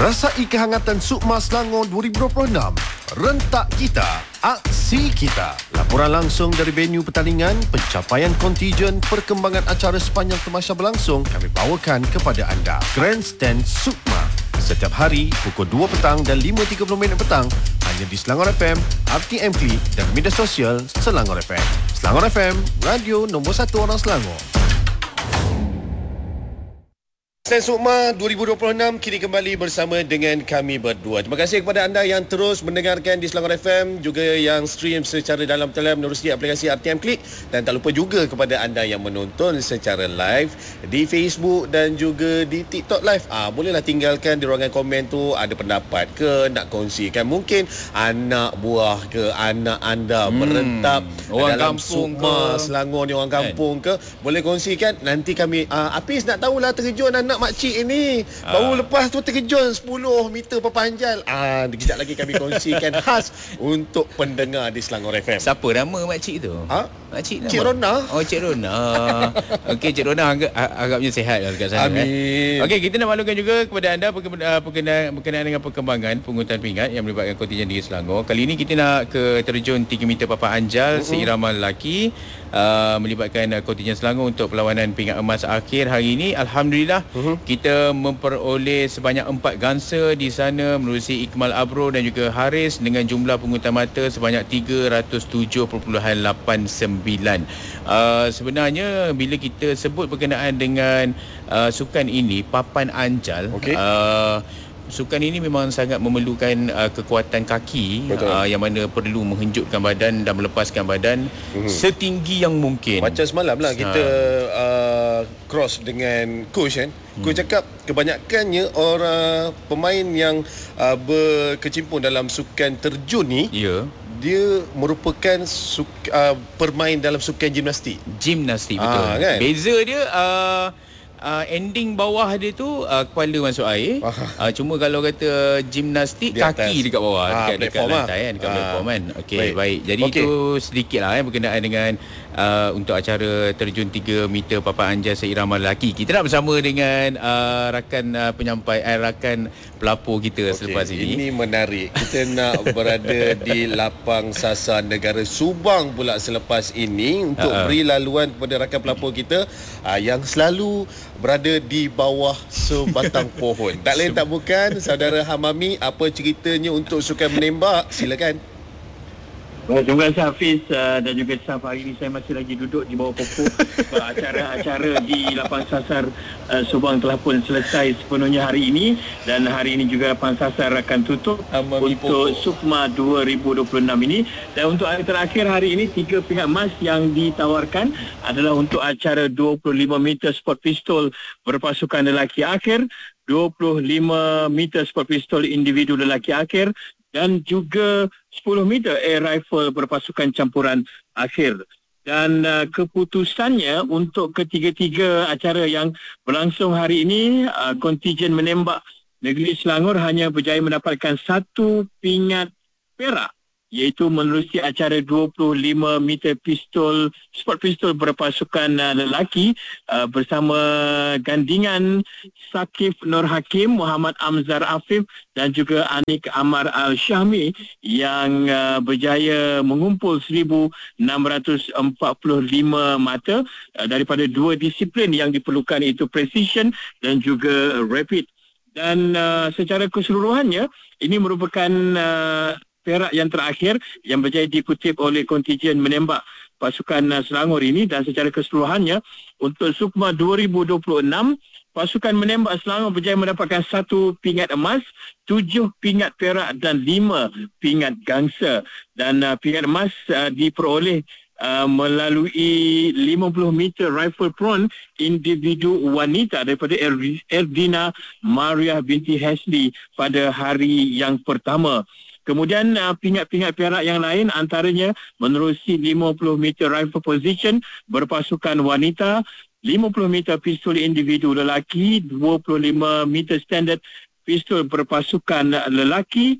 Rasai kehangatan Sukma Selangor 2026. Rentak kita, aksi kita. Laporan langsung dari venue pertandingan, pencapaian kontijen, perkembangan acara sepanjang temasya berlangsung kami bawakan kepada anda. Grandstand Sukma. Setiap hari pukul 2 petang dan 5.30 petang hanya di Selangor FM, RTM Klik dan media sosial Selangor FM. Selangor FM, radio nombor 1 orang Selangor. Stand Sukma 2026 kini kembali bersama dengan kami berdua. Terima kasih kepada anda yang terus mendengarkan di Selangor FM, juga yang stream secara dalam talian menerusi aplikasi RTM Klik, dan tak lupa juga kepada anda yang menonton secara live di Facebook dan juga di TikTok live. Bolehlah tinggalkan di ruangan komen tu, ada pendapat ke, nak kongsikan mungkin anak buah ke, anak anda merentap orang dalam kampung Sukma ke, Selangor ni, orang kampung ke, boleh kongsikan. Nanti kami Hafiz nak tahulah terjun anak makcik ini. Baru lepas tu terjun 10 meter perpanjang. Kejap lagi kami kongsikan khas untuk pendengar di Selangor FM. Siapa nama makcik tu? Makcik nama? Cik Rona. Oh, Cik Rona. Okey, Cik Rona agaknya sihat lah dekat sana. Amin. Okey, kita nak maklumkan juga kepada anda berkenaan dengan perkembangan pungutan pingat yang melibatkan kontijen di Selangor. Kali ini kita nak ke terjun 3 meter papan anjal seirama lelaki, melibatkan kontijen Selangor untuk perlawanan pingat emas akhir hari ini. Alhamdulillah, kita memperoleh sebanyak 4 gangsa di sana menerusi Ikmal Abro dan juga Haris dengan jumlah pungutan mata sebanyak 307.89. Sebenarnya bila kita sebut berkenaan dengan sukan ini, papan anjal, sukan ini memang sangat memerlukan kekuatan kaki, yang mana perlu menghenjutkan badan dan melepaskan badan setinggi yang mungkin. Macam semalam lah kita cross dengan coach kan. Coach cakap kebanyakannya orang pemain yang berkecimpung dalam sukan terjun ni, dia merupakan permain dalam sukan gimnastik. Gimnastik, betul. Kan? Beza dia ending bawah dia tu kepala masuk air. Cuma kalau kata gimnastik, kaki dekat bawah, dekat lantai kan, dekat platform kan. Okey, baik. Jadi itu sedikit lah berkenaan dengan untuk acara terjun 3 meter papan anjal seirama lelaki. Kita nak bersama dengan rakan penyampai, rakan pelapor kita selepas ini. Ini menarik. Kita nak berada di lapang sasar negara Subang pula selepas ini untuk beri laluan kepada rakan pelapor kita yang selalu berada di bawah sebatang pohon. Tak lain tak bukan saudara Hamami. Apa ceritanya untuk sukan menembak? Silakan. Terima kasih Hafiz dan juga staf. Hari ini saya masih lagi duduk di bawah pokok. Acara-acara di lapang sasar Subang telah pun selesai sepenuhnya hari ini, dan hari ini juga lapang sasar akan tutup untuk Sukma 2026 ini. Dan untuk hari terakhir hari ini, 3 pingat emas yang ditawarkan adalah untuk acara 25 meter sport pistol berpasukan lelaki akhir, 25 meter sport pistol individu lelaki akhir, dan juga 10 meter air rifle berpasukan campuran akhir. Dan keputusannya untuk ketiga-tiga acara yang berlangsung hari ini, kontijen menembak negeri Selangor hanya berjaya mendapatkan 1 pingat perak, iaitu menerusi acara 25 meter pistol, sport pistol berpasukan lelaki bersama gandingan Sakif Nur Hakim, Muhammad Amzar Afif dan juga Anik Amar Al-Syahmi yang berjaya mengumpul 1,645 mata daripada 2 disiplin yang diperlukan, iaitu precision dan juga rapid. Dan secara keseluruhannya ini merupakan perak yang terakhir yang berjaya dikutip oleh kontijen menembak pasukan Selangor ini. Dan secara keseluruhannya untuk Sukma 2026, pasukan menembak Selangor berjaya mendapatkan 1 pingat emas, 7 pingat perak dan 5 pingat gangsa. Dan pingat emas diperoleh melalui 50 meter rifle prawn individu wanita daripada Erdina Maria binti Hasli pada hari yang pertama. Kemudian pingat-pingat perak yang lain antaranya menerusi 50 meter rifle position berpasukan wanita, 50 meter pistol individu lelaki, 25 meter standard pistol berpasukan lelaki,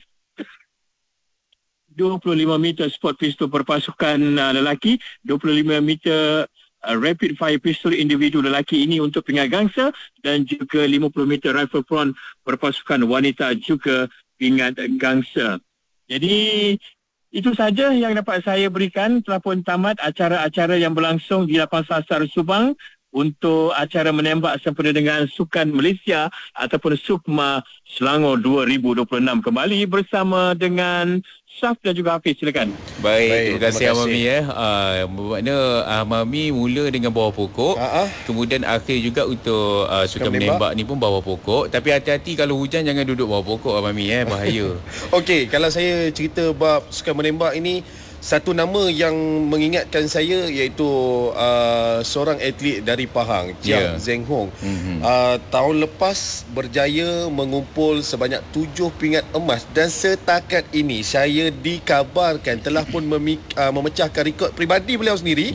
25 meter sport pistol berpasukan lelaki, 25 meter rapid fire pistol individu lelaki ini untuk pingat gangsa dan juga 50 meter rifle prawn berpasukan wanita juga pingat gangsa. Jadi itu saja yang dapat saya berikan. Telah pun tamat acara-acara yang berlangsung di Lapang Sasar Subang untuk acara menembak sempena dengan Sukan Malaysia ataupun SUKMA Selangor 2026. Kembali bersama dengan Syaf dan juga Hafiz, silakan. Baik, terima kasih Amami. Bermakna Amami mula dengan bawah pokok, kemudian akhir juga untuk sukan menembak ni pun bawah pokok. Tapi hati-hati kalau hujan jangan duduk bawah pokok Amami, bahaya. Okey, kalau saya cerita bab sukan menembak ini, satu nama yang mengingatkan saya iaitu seorang atlet dari Pahang, Chiang Zeng Hong. Tahun lepas berjaya mengumpul sebanyak 7 pingat emas dan setakat ini saya dikabarkan telah pun memecahkan rekod peribadi beliau sendiri.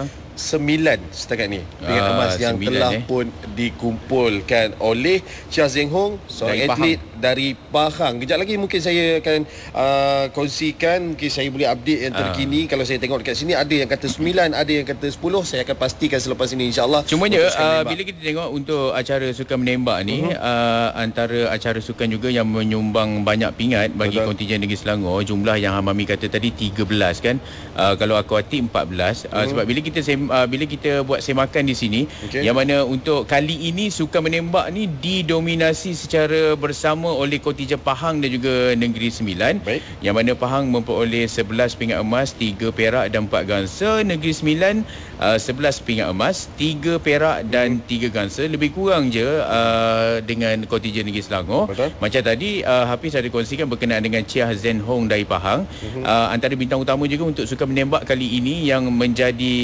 9 setakat ni pingat emas yang telah pun dikumpulkan oleh Chiang Zeng Hong, seorang atlet dari Pahang. Kejap lagi mungkin saya akan kongsikan, mungkin saya boleh update yang terkini. Kalau saya tengok dekat sini ada yang kata 9, ada yang kata 10. Saya akan pastikan selepas ini, insyaAllah. Cumanya bila kita tengok untuk acara sukan menembak ni, antara acara sukan juga yang menyumbang banyak pingat bagi kontingen Negeri Selangor, jumlah yang Hamami kata tadi 13 kan. Kalau akuatik 14. Sebab bila kita buat semakan di sini, yang mana untuk kali ini sukan menembak ni didominasi secara bersama oleh kontingen Pahang dan juga Negeri Sembilan. Yang mana Pahang memperoleh 11 pingat emas, 3 perak dan 4 gangsa. Negeri Sembilan 11 pingat emas, 3 perak dan 3 gangsa. Lebih kurang je dengan kontingen Negeri Selangor. Macam tadi Hafiz ada kongsikan berkenaan dengan Chiang Zeng Hong dari Pahang. Antara bintang utama juga untuk sukan menembak kali ini yang menjadi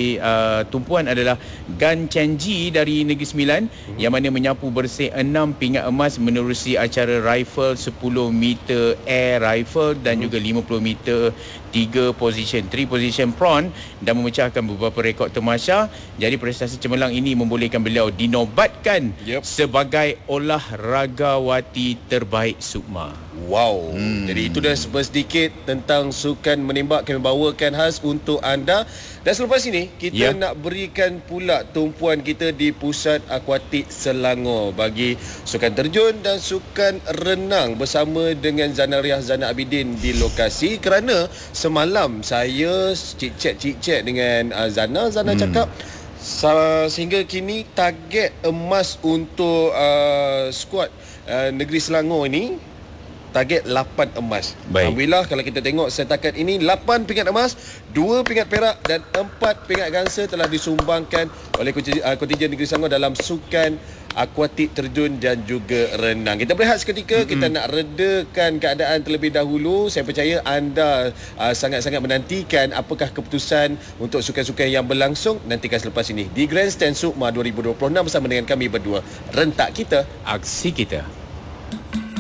tumpuan adalah Gan Chen Ji dari Negeri Sembilan, yang mana menyapu bersih 6 pingat emas menerusi acara rifle 10 meter air rifle dan juga 50 meter 3 position prawn dan memecahkan beberapa rekod termasya. Jadi prestasi cemerlang ini membolehkan beliau dinobatkan sebagai olahragawati terbaik SUKMA. Wow. Jadi itu dah sedikit tentang sukan menembak kami bawakan khas untuk anda. Dan selepas ini kita nak berikan pula tumpuan kita di Pusat Akuatik Selangor bagi sukan terjun dan sukan renang bersama dengan Zanariah Zana Abidin di lokasi. Kerana semalam saya cik-cik dengan Zana cakap sehingga kini target emas untuk skuad Negeri Selangor ini target 8 emas. Alhamdulillah kalau kita tengok setakat ini 8 pingat emas, 2 pingat perak dan 4 pingat gangsa telah disumbangkan oleh kontingen Negeri Selangor dalam sukan akuatik terjun dan juga renang. Kita berehat seketika, kita nak redakan keadaan terlebih dahulu. Saya percaya anda sangat-sangat menantikan apakah keputusan untuk sukan-sukan yang berlangsung. Nantikan selepas ini di Grandstand SUKMA 2026 bersama dengan kami berdua. Rentak kita, aksi kita.